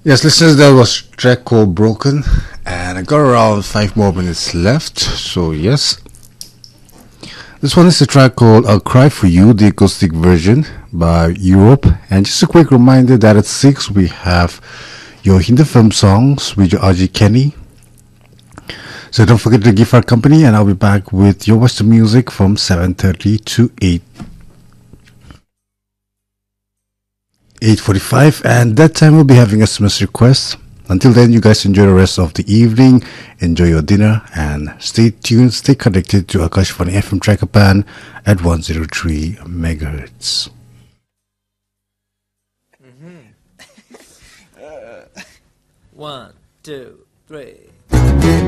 Yes, listeners, that was a track called Broken, and I got around 5 more minutes left. So, yes, this one is a track called I'll Cry For You, the acoustic version by Europe. And just a quick reminder that at 6 we have your Hindi film songs with your RG Kenny. So don't forget to give our company, and I'll be back with your Western music from 7:30 to 8:45, and that time we'll be having a SMS request. Until then, you guys enjoy the rest of the evening, enjoy your dinner, and stay tuned, stay connected to Akashvani FM Trakapan at 103 megahertz. One, two, three.